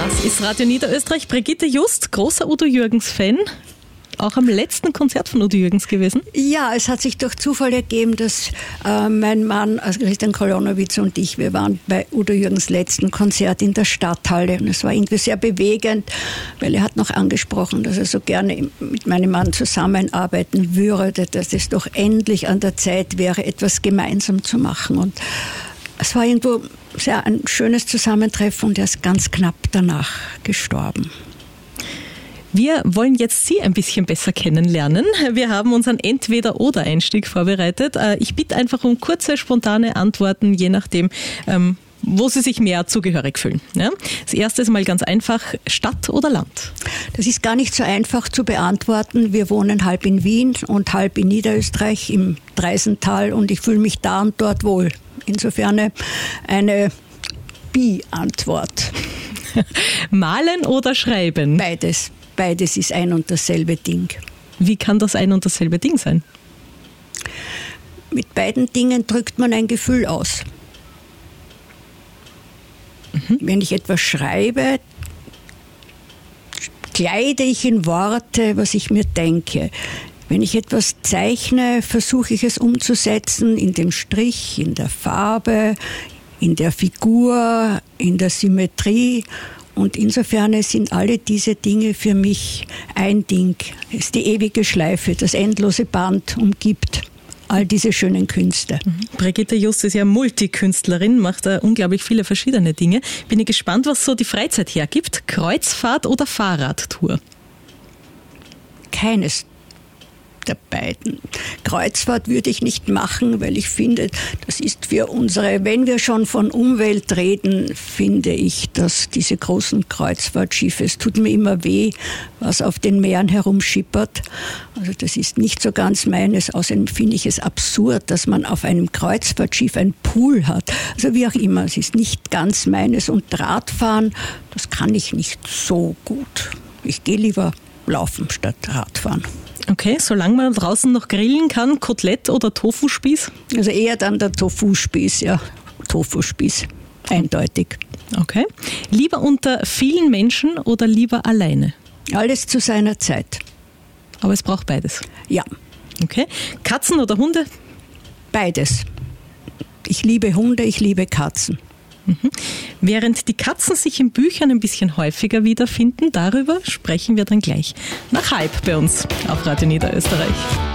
Das ist Radio Niederösterreich. Brigitte Just, großer Udo Jürgens-Fan. Auch am letzten Konzert von Udo Jürgens gewesen? Ja, es hat sich durch Zufall ergeben, dass mein Mann, also Christian Kolonowitz und ich, wir waren bei Udo Jürgens letzten Konzert in der Stadthalle. Und es war irgendwie sehr bewegend, weil er hat noch angesprochen, dass er so gerne mit meinem Mann zusammenarbeiten würde, dass es doch endlich an der Zeit wäre, etwas gemeinsam zu machen. Und es war irgendwo sehr ein schönes Zusammentreffen und er ist ganz knapp danach gestorben. Wir wollen jetzt Sie ein bisschen besser kennenlernen. Wir haben unseren Entweder-oder-Einstieg vorbereitet. Ich bitte einfach um kurze, spontane Antworten, je nachdem, wo Sie sich mehr zugehörig fühlen. Ja? Das erste ist mal ganz einfach, Stadt oder Land? Das ist gar nicht so einfach zu beantworten. Wir wohnen halb in Wien und halb in Niederösterreich im Dreisental und ich fühle mich da und dort wohl. Insofern eine Bi-Antwort. Malen oder schreiben? Beides. Beides ist ein und dasselbe Ding. Wie kann das ein und dasselbe Ding sein? Mit beiden Dingen drückt man ein Gefühl aus. Wenn ich etwas schreibe, kleide ich in Worte, was ich mir denke. Wenn ich etwas zeichne, versuche ich es umzusetzen in dem Strich, in der Farbe, in der Figur, in der Symmetrie. Und insofern sind alle diese Dinge für mich ein Ding. Es ist die ewige Schleife, das endlose Band umgibt all diese schönen Künste. Brigitte Just ist ja Multikünstlerin, macht unglaublich viele verschiedene Dinge. Bin ich gespannt, was so die Freizeit hergibt. Kreuzfahrt oder Fahrradtour? Keines der beiden. Kreuzfahrt würde ich nicht machen, weil ich finde, das ist für unsere, wenn wir schon von Umwelt reden, finde ich, dass diese großen Kreuzfahrtschiffe, es tut mir immer weh, was auf den Meeren herumschippert. Also das ist nicht so ganz meines. Außerdem finde ich es absurd, dass man auf einem Kreuzfahrtschiff ein Pool hat. Also wie auch immer, es ist nicht ganz meines. Und Radfahren, das kann ich nicht so gut. Ich gehe lieber laufen statt Radfahren. Okay, solange man draußen noch grillen kann, Kotelett oder Tofuspieß? Also eher dann der Tofuspieß, ja. Tofuspieß, eindeutig. Okay. Lieber unter vielen Menschen oder lieber alleine? Alles zu seiner Zeit. Aber es braucht beides? Ja. Okay. Katzen oder Hunde? Beides. Ich liebe Hunde, ich liebe Katzen. Während die Katzen sich in Büchern ein bisschen häufiger wiederfinden, darüber sprechen wir dann gleich nach halb bei uns auf Radio Niederösterreich.